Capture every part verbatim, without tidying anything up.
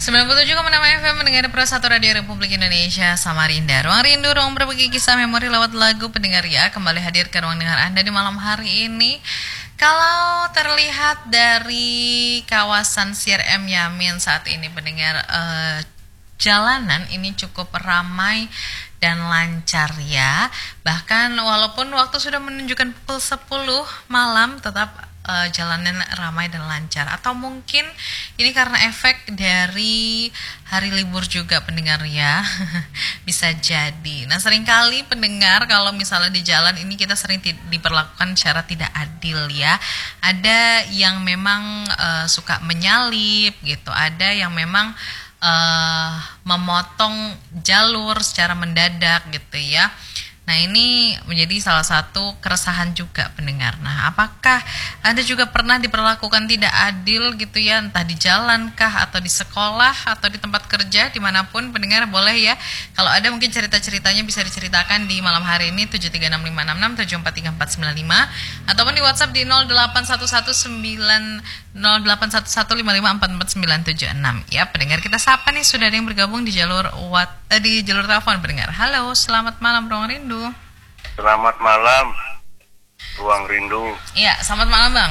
sembilan puluh tujuh koma enam F M mendengar Pro satu Radio Republik Indonesia Samarinda. Ruang rindu, ruang berbagi kisah memori lewat lagu pendengar ya. Kembali hadir ke ruang dengar Anda di malam hari ini. Kalau terlihat dari kawasan Siar M Yamin saat ini pendengar, eh, jalanan ini cukup ramai dan lancar ya. Bahkan walaupun waktu sudah menunjukkan pukul sepuluh malam tetap uh, jalanan ramai dan lancar. Atau mungkin ini karena efek dari hari libur juga pendengar ya. Bisa jadi. Nah, seringkali pendengar kalau misalnya di jalan ini kita sering ti- diperlakukan secara tidak adil ya. Ada yang memang uh, suka menyalip gitu. Ada yang memang Uh, memotong jalur secara mendadak gitu ya. Nah, ini menjadi salah satu keresahan juga pendengar. Nah, apakah Anda juga pernah diperlakukan tidak adil gitu ya, entah di jalan kah atau di sekolah atau di tempat kerja, dimanapun pendengar boleh ya. Kalau ada mungkin cerita-ceritanya bisa diceritakan di malam hari ini tujuh tiga enam lima enam enam tujuh empat tiga empat sembilan lima ataupun di WhatsApp di nol delapan satu satu sembilan nol delapan satu satu lima lima empat empat sembilan tujuh enam ya. Pendengar kita sapa nih, sudah ada yang bergabung di jalur what eh, di jalur telepon pendengar. Halo, selamat malam Ruang Rindu. Selamat malam, Ruang Rindu. Iya, selamat malam Bang.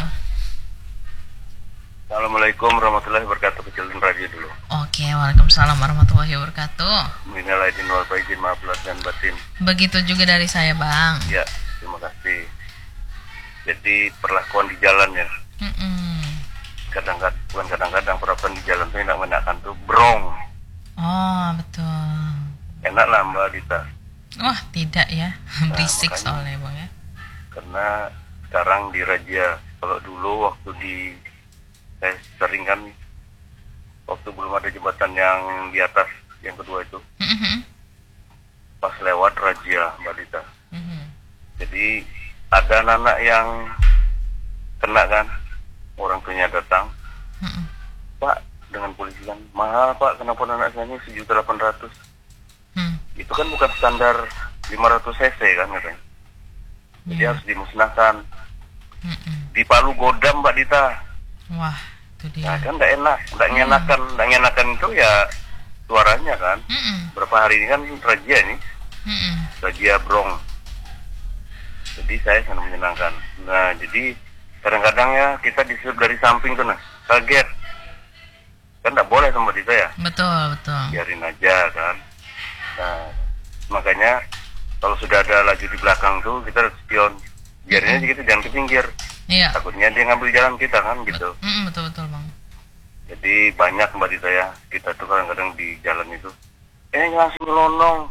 Assalamualaikum warahmatullahi wabarakatuh. Kecilin radio dulu. Oke, waalaikumsalam warahmatullahi wabarakatuh. Minal aidin wal faizin, maaf lahir dan batin. Begitu juga dari saya Bang. Ya, terima kasih. Jadi perlakuan di jalan ya. Mm-mm. Kadang-kadang, bukan kadang-kadang perlakuan di jalan tuh enak menakan tuh brong. Oh, betul. Enak lah Mbak Dita. Wah, tidak ya. Berisik makanya. soalnya Bang ya. Karena sekarang di Raja, kalau dulu waktu di saya sering kan waktu belum ada jembatan yang di atas yang kedua itu, Mm-hmm. pas lewat Raja Mbak Dita. Mm-hmm. Jadi ada anak yang kena kan, orang tuanya datang, Mm-hmm. Pak dengan polisi kan, mahal Pak, kenapa anak saya ini sejuta delapan ratus? Mm. Itu kan bukan standar lima ratus cc kan katanya. Jadi Yeah. harus dimusnahkan. Mm-mm. Di Palu Godam Mbak Dita. Wah, itu dia. Nah kan nggak enak, nggak ngenakan, nggak ngenakan itu ya suaranya kan. Mm-mm. Berapa hari ini kan Raja nih, Mm-mm. Raja Brong. Jadi saya sangat menyenangkan. Nah jadi kadang-kadang ya kita disuruh dari samping tuh nah, kaget. Kan nggak boleh sama Dita ya. Betul, betul. Biarin aja kan. Nah makanya kalau sudah ada laju di belakang tuh kita harus spion. Biarin aja kita jangan ke pinggir. Iya. Takutnya dia ngambil jalan kita kan gitu. Mm-mm, betul, betul Bang. Jadi banyak Mbak Dita ya, kita tuh kadang-kadang di jalan itu, eh langsung nyelonong,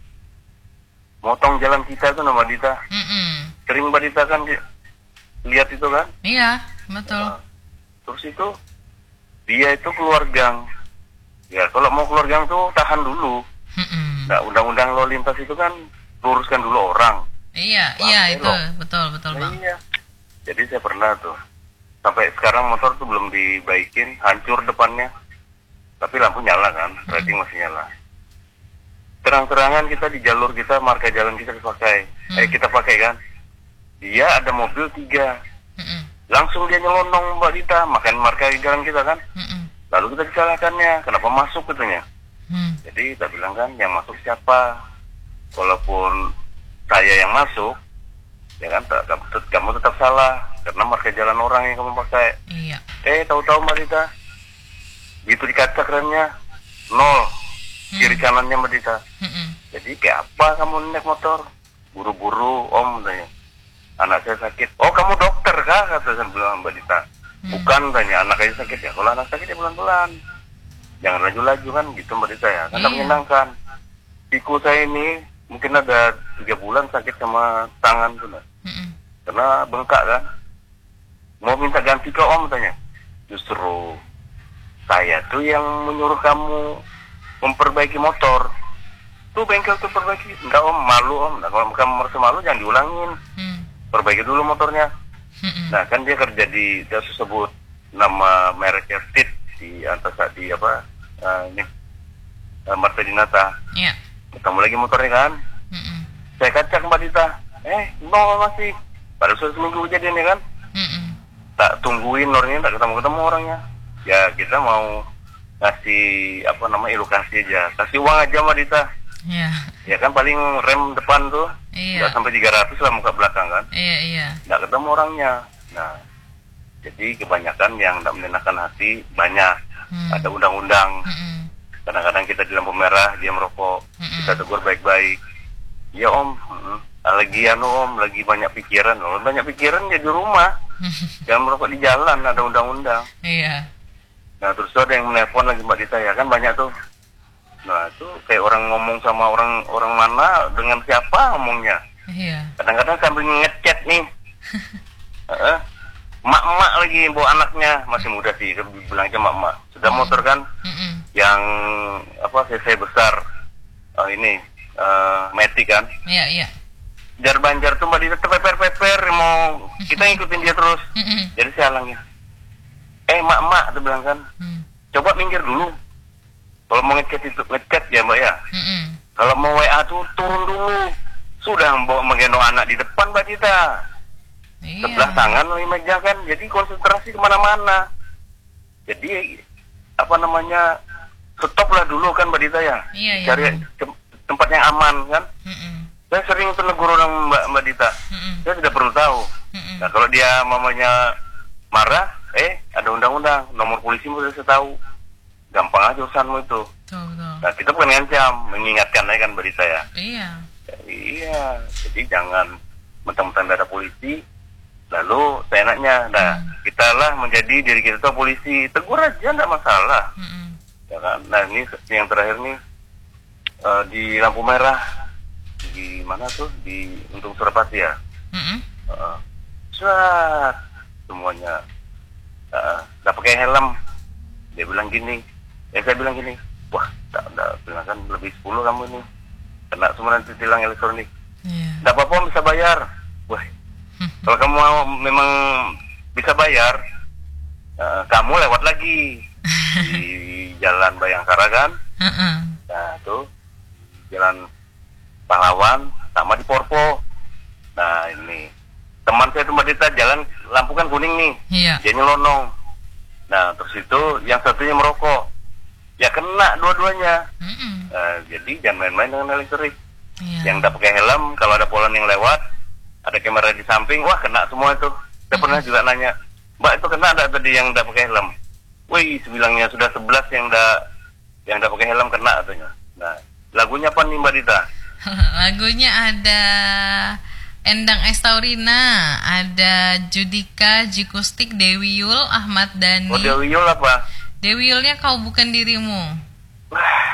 motong jalan kita tuh Mbak Dita. Mm-mm. Sering Mbak Dita kan di- lihat itu kan. Iya, betul. Nah, terus itu dia itu keluar gang. Ya kalau mau keluar gang tuh tahan dulu. Mm-mm. Nah undang-undang lalu lintas itu kan luruskan dulu orang. Iya, Wah, iya belok. itu betul, betul Nah, Bang. iya. Jadi saya pernah tuh. Sampai sekarang motor tuh belum dibaikin, hancur depannya. Tapi lampu nyala kan, rating masih nyala. Terang-terangan kita di jalur kita, marka jalan kita dipakai. Hmm. Eh kita pakai kan. Dia ada mobil tiga. Mm-mm. Langsung dia nyelonong Mbak Dita, makan marka jalan kita kan. Mm-mm. Lalu kita disalahkannya, kenapa masuk katanya. Mm. Jadi kita bilang kan, yang masuk siapa? Walaupun saya yang masuk, ya kan, tak- kamu, tet- kamu tetap salah karena marka jalan orang yang kamu pakai. Iya. Eh tahu-tahu Mbak Dita, gitu di kaca kerennya nol, kiri kanannya Mbak Dita. Mm-mm. Jadi kayak apa kamu naik motor? Buru-buru Om tanya, anak saya sakit. Oh kamu dokter kah? Kata saya bilang Mbak Dita. Bukan tanya, anak aja sakit ya. Kalau anak sakit ya pelan-pelan, jangan laju-laju kan gitu Mbak Dita ya. Karena Iya. menyenangkan. Siku saya ini mungkin ada tiga bulan sakit sama tangan tuh, nah. Mm-mm. Karena bengkak kan. Mau minta ganti ke Om tanya. Justru saya tuh yang menyuruh kamu memperbaiki motor. Tuh bengkel tuh perbaiki. Enggak Om, malu Om. Nah, kalau kamu merasa malu jangan diulangin. Mm. Perbaiki dulu motornya. Mm-mm. Nah kan dia kerja di, dia sebut nama mereknya Tit di atas di apa uh, ini uh, Marta Dinata. Iya. Ketemu lagi motornya kan. Mm-mm. Saya kacak Mbak Dita. Eh nol masih. Baru sudah seminggu kejadian ya kan. Mm-mm. Tak tungguin orangnya, tak ketemu-ketemu orangnya. Ya kita mau kasih apa namanya edukasi aja, kasih uang aja Mbak Dita. Iya. Ya kan paling rem depan tuh Iya. nggak sampai tiga ratus lah muka belakang kan, Iya, iya. nggak ketemu orangnya. Nah, jadi kebanyakan yang nggak menyenangkan hati banyak. Hmm. Ada undang-undang. Mm-mm. Kadang-kadang kita di lampu merah dia merokok, Mm-mm. kita tegur baik-baik. Ya om, mm, lagi anu om, lagi banyak pikiran. Oh, banyak pikiran ya di rumah, jangan merokok di jalan, ada undang-undang. Iya. Nah terus tuh ada yang menelpon lagi Mbak Dita ya kan banyak tuh. Nah itu kayak orang ngomong sama orang orang mana dengan siapa ngomongnya. Iya. Kadang-kadang sambil ngechat nih. Heeh. Mak-mak lagi bawa anaknya, masih muda sih, bilang aja mak-mak. Sudah motor kan, Mm-mm. yang apa cc besar, uh, ini uh, Matic kan. Iya, iya. Jar Banjar tuh Mbak Dita terpeper-peper mau kita ngikutin dia terus. Mm-mm. Jadi saya halangin. Eh mak-mak tuh bilang kan, Mm. coba minggir dulu. Kalau mau ngechat itu ngechat ya Mbak ya. Mm-mm. Kalau mau W A tuh turun dulu. Sudah bawa menggendong anak di depan Mbak Dita. Iya. Sebelah tangan di meja kan, jadi konsentrasi kemana-mana. Jadi apa namanya, stoplah dulu kan Mbak Dita ya. Iya, iya. Cari tem- tempat yang aman kan. Mm-mm. Saya sering tegur orang Mbak Mbak Dita. Mm-mm. Saya tidak perlu tahu. Mm-mm. Nah kalau dia mamanya marah, eh ada undang-undang, nomor polisi mau saya tahu. Gampang aja urusanmu itu. Betul, betul. Nah kita bukan ngancam, mengingatkan aja kan Mbak Dita ya. Iya. Ya, iya, jadi jangan mentang-mentang ada polisi, lalu seenaknya. Nah, Hmm. kita lah menjadi diri kita tuh polisi, tegur aja nggak masalah. Mm-mm. Ya kan? Nah ini yang terakhir nih eh, di lampu merah, di mana tuh di Untung Surapati ya. Mm-mm. Uh, Set, semuanya uh, nggak pakai helm. Dia bilang gini, ya saya bilang gini, wah, tak ada, bilang kan lebih sepuluh kamu ini, kena semua nanti tilang elektronik. Iya. Nggak apa-apa om, bisa bayar. Wah, kalau kamu mau memang bisa bayar, uh, kamu lewat lagi di Jalan Bayangkara kan, Mm-mm. nah tuh Jalan Pahlawan sama di Porpo. Nah ini teman saya tuh Mbak Dita, jalan lampu kan kuning nih, Iya. dia nyelonong. Nah terus itu yang satunya merokok, ya kena dua-duanya. Mm-mm. Nah, jadi jangan main-main dengan elektrik. Iya. Yang tak pakai helm, kalau ada polan yang lewat, ada kamera di samping, wah kena semua itu. Saya pernah juga nanya, Mbak itu kena ada tadi yang tak pakai helm? Wih, sebilangnya sudah sebelas yang tak yang tak pakai helm kena katanya. Nah lagunya apa nih Mbak Dita? Lagunya ada Endang Estaurina, ada Judika, Jikustik, Dewi Yul, Ahmad Dhani. Oh Dewi Yul apa? Dewi Yulnya Kau Bukan Dirimu. Wah,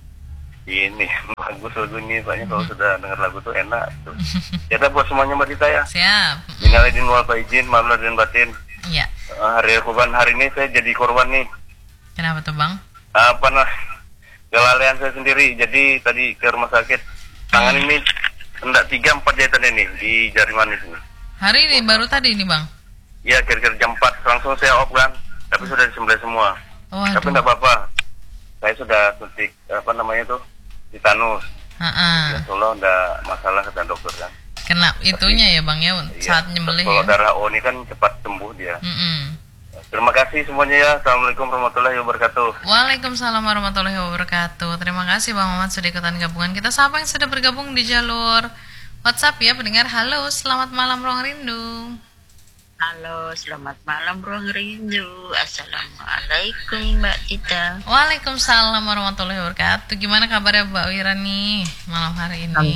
ini bagus lagu ini, soalnya kalau sudah dengar lagu tuh enak tuh. Ya udah buat semuanya Mbak Dita ya. Siap. Minal aidin wal faizin, maaf lahir dan batin. Iya. Uh, hari korban hari ini saya jadi korban nih. Kenapa tuh Bang? Apa nah? Kelalaian saya sendiri. Jadi tadi ke rumah sakit, tangan ini hendak tiga empat jahitan ini di jari manis ini. Hari ini baru tadi ini Bang. Ya kira-kira jam empat langsung saya op kan, tapi sudah disembelih semua. Oh, Tapi enggak apa-apa. Saya sudah suntik apa namanya tuh, titanus. Heeh. Insya Allah enggak masalah kata dokter kan. Kena itunya ya Bang ya Iya. saat nyembelih Kalau ya. darah O ini kan cepat sembuh dia. Mm-mm. Terima kasih semuanya ya. Assalamualaikum warahmatullahi wabarakatuh. Waalaikumsalam warahmatullahi wabarakatuh. Terima kasih Bang Mamat sudah ikutan gabungan kita. Siapa yang sudah bergabung di jalur WhatsApp ya pendengar? Halo, selamat malam Ruang Rindu. Halo, selamat malam Ruang Rindu. Assalamualaikum Mbak Tita. Waalaikumsalam warahmatullahi wabarakatuh. Gimana kabarnya Mbak Wira nih malam hari ini?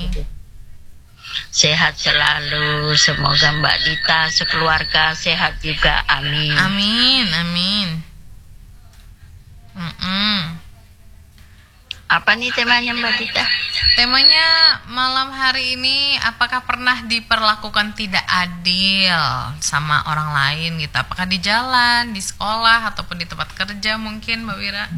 Sehat selalu, semoga Mbak Dita sekeluarga sehat juga, amin. Amin, amin. Mm-mm. Apa nih temanya Mbak Dita? Temanya malam hari ini, apakah pernah diperlakukan tidak adil sama orang lain gitu? Apakah di jalan, di sekolah, ataupun di tempat kerja mungkin Mbak Wira?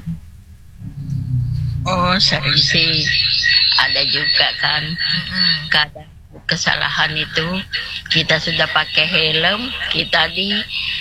Oh, sering sih ada juga kan. Mm-mm. Kadang kesalahan itu kita sudah pakai helm, kita di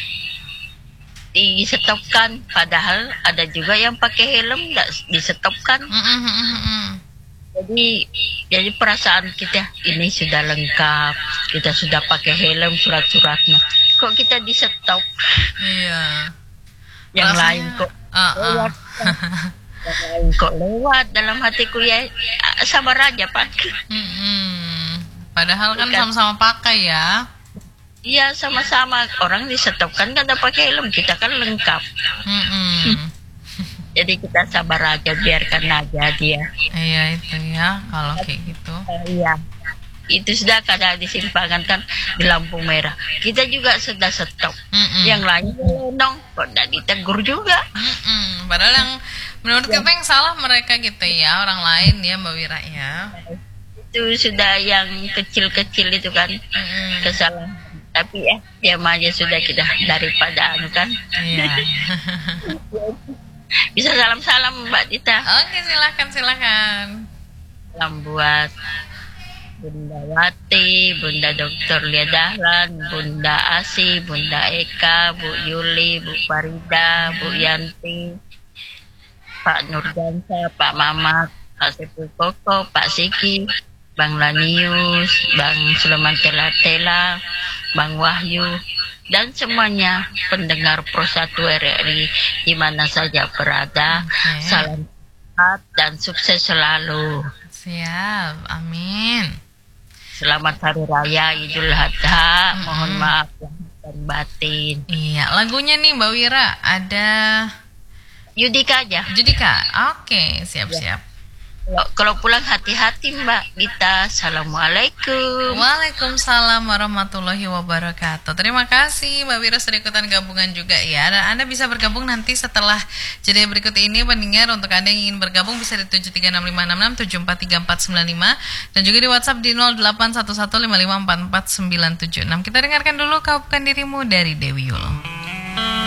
di stopkan, padahal ada juga yang pakai helm nggak di stopkan. Mm-mm, mm-mm. Jadi jadi perasaan kita ini sudah lengkap, kita sudah pakai helm, surat-suratnya, kok kita di stop, Iya. yang Rasanya- lain kok Uh, uh. Lewat. Kok lewat dalam hatiku ya, sabar aja Pak. Mm-mm. Padahal kan Bukan. sama-sama pakai ya. Iya sama-sama, orang disetopkan kan ada pakai helm, kita kan lengkap. Mm-mm. Jadi kita sabar aja, biarkan aja dia. Iya itu ya kalau kayak gitu. Eh, Iya. Itu sudah kadang di simpangan kan di lampu merah. Kita juga sudah stop. Mm-mm. Yang lain lenong kok tidak ditegur juga. Mm-mm. Padahal yang menurut kita yang salah mereka gitu ya, orang lain ya Mbak Wira ya. Itu sudah yang kecil-kecil itu kan Mm-mm. kesalahan. Tapi ya diam aja sudah kita daripada anu kan. Iya. Bisa salam-salam Mbak Dita. Oke silakan silakan. Salam buat Bunda Wati, Bunda Dokter Lia Dahlan, Bunda Asi, Bunda Eka, Bu Yuli, Bu Farida, Bu Yanti, Pak Nurdansa, Pak Mamat, Pak Sepul Koko, Pak Siki, Bang Lanius, Bang Sulaiman Tela-Tela, Bang Wahyu, dan semuanya pendengar Pro satu R R I di mana saja berada. Oke. Salam sehat dan sukses selalu. Siap, amin. Selamat Hari Raya Idul Adha. Mm-mm. Mohon maaf lahir dan batin. Iya, lagunya nih Mbak Wira ada Yudika aja. Judika. Oke, siap-siap. Kalau, kalau pulang hati-hati Mbak Dita. Assalamualaikum. Waalaikumsalam warahmatullahi wabarakatuh. Terima kasih Mbak Wira sudah ikutan gabungan juga ya. Dan Anda bisa bergabung nanti setelah jeda berikut ini pendengar. Untuk Anda yang ingin bergabung bisa di tujuh tiga enam lima enam enam tujuh empat tiga empat sembilan lima dan juga di WhatsApp di nol delapan satu satu lima lima empat empat sembilan tujuh enam. Kita dengarkan dulu Kau Bukan Dirimu dari Dewi Yul.